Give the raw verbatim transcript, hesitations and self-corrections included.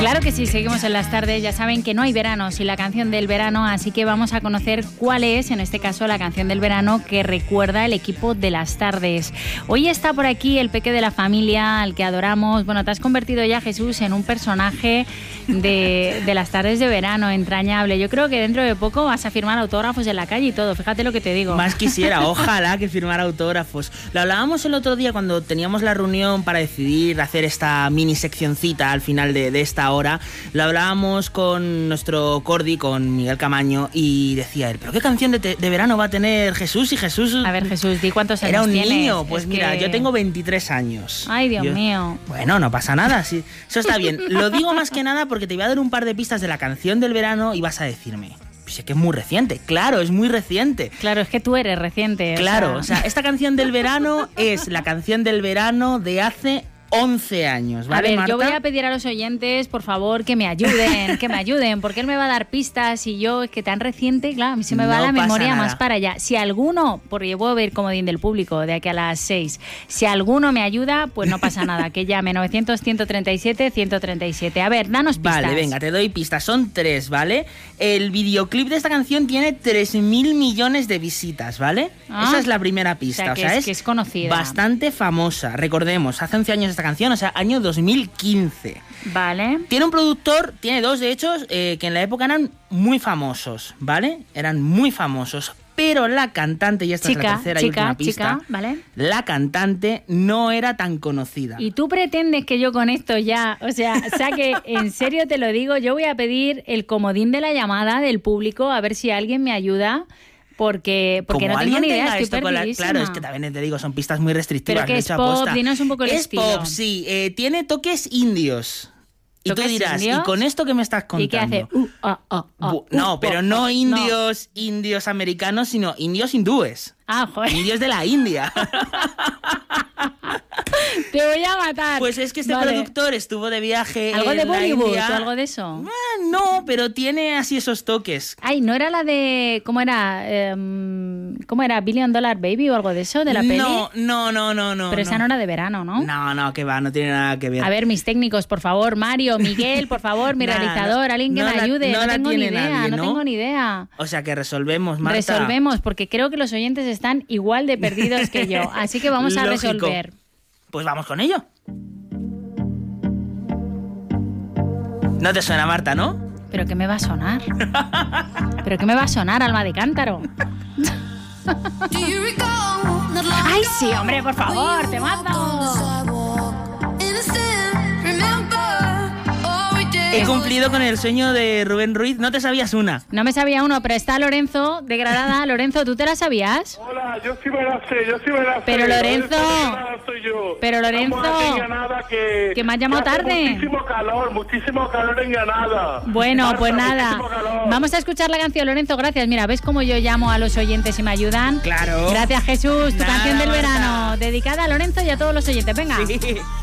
Claro que sí, seguimos en las tardes. Ya saben que no hay verano sin la canción del verano, así que vamos a conocer cuál es, en este caso, la canción del verano que recuerda el equipo de las tardes. Hoy está por aquí el peque de la familia, al que adoramos. Bueno, te has convertido ya, Jesús, en un personaje de, de las tardes de verano, entrañable. Yo creo que dentro de poco vas a firmar autógrafos en la calle y todo, fíjate lo que te digo. Más quisiera, ojalá que firmara autógrafos. Lo hablábamos el otro día cuando teníamos la reunión para decidir hacer esta mini seccioncita al final de, de esta hora. Lo hablábamos con nuestro Cordi, con Miguel Camaño, y decía él, ¿pero qué canción de, te, de verano va a tener Jesús? Y Jesús... A ver, Jesús, di cuántos años era un tienes. niño. Pues es mira, que... yo tengo veintitrés años. Ay, Dios yo... mío. Bueno, no pasa nada, sí. Eso está bien. Lo digo más que nada porque te voy a dar un par de pistas de la canción del verano y vas a decirme... Pues es que es muy reciente, claro, es muy reciente. Claro, es que tú eres reciente. Claro, o sea, o sea esta canción del verano es la canción del verano de hace once años, ¿vale, A ver, Marta? yo voy a pedir a los oyentes, por favor, que me ayuden, que me ayuden, porque él me va a dar pistas y yo, es que tan reciente, claro, a mí se me va No la pasa memoria nada. más para allá. Si alguno, porque yo puedo ver comodín del público de aquí a las seis, si alguno me ayuda, pues no pasa nada, que llame novecientos, ciento treinta y siete, ciento treinta y siete. A ver, danos pistas. Vale, venga, te doy pistas, son tres, ¿vale? El videoclip de esta canción tiene tres mil millones de visitas, ¿vale? Ah. Esa es la primera pista, O sea, que o sea, es- es, que es conocida. bastante famosa. Recordemos, hace once años esta canción, o sea, año dos mil quince. Vale. Tiene un productor, tiene dos de hecho, eh, que en la época eran muy famosos, ¿vale? Eran muy famosos, pero la cantante, y esta es la Chica, tercera y chica, última pista, chica, ¿vale? la cantante no era tan conocida. Y tú pretendes que yo con esto ya, o sea, saque, en serio te lo digo, yo voy a pedir el comodín de la llamada del público a ver si alguien me ayuda. Porque, porque Como no tengo alguien ni idea, tenga estoy esto con la- perdidísima. Claro, es que también te digo, son pistas muy restrictivas. Pero que lo he es hecho pop, aposta. dinos un poco el es estilo. pop, sí. Eh, tiene toques indios. Y tú ¿Toques dirás, indios? ¿y con esto que me estás contando? ¿Y qué hace? Uh, ah, ah, ah, Bu- uh, no, pero ah, no ah, indios, indios americanos, sino indios hindúes. Ah, joder. Indios de la India. Te voy a matar. Pues es que este Vale. productor estuvo de viaje ¿Algo en de la Bollywood India. o algo de eso? Ah, no, pero tiene así esos toques. Ay, ¿no era la de... ¿Cómo era? Em, ¿Cómo era? ¿Billion Dollar Baby o algo de eso? ¿De la peli? No, no, no, no, no. Pero esa no era de verano, ¿no? No, no, que va, no tiene nada que ver. A ver, mis técnicos, por favor. Mario, Miguel, por favor, mi Nah, realizador. Alguien que no me la- ayude. no No, la tengo ni tiene idea, nadie, no ¿no? tengo ni idea. O sea que resolvemos, Marta. Resolvemos, porque creo que los oyentes están igual de perdidos que yo. Así que vamos a Lógico. resolver. Pues vamos con ello. No te suena, Marta, ¿no? ¿Pero qué me va a sonar? ¿Pero qué me va a sonar, alma de cántaro? ¡Ay, sí, hombre, por favor, te mato! He cumplido con el sueño de Rubén Ruiz. No te sabías una. No me sabía uno, pero está Lorenzo, de Granada. Lorenzo, ¿tú te la sabías? Hola, yo sí me la sé, yo sí me la sé. Pero, Lorenzo, de Granada soy yo. pero, Lorenzo, Estamos aquí en Granada que, que me has llamado que hace tarde. Muchísimo calor, muchísimo calor en Granada. Bueno, Marta, pues nada. muchísimo calor. Vamos a escuchar la canción, Lorenzo, gracias. Mira, ¿ves cómo yo llamo a los oyentes y me ayudan? Claro. Gracias, Jesús. Tu Nada, canción del Marta. verano, dedicada a Lorenzo y a todos los oyentes. Venga. Sí.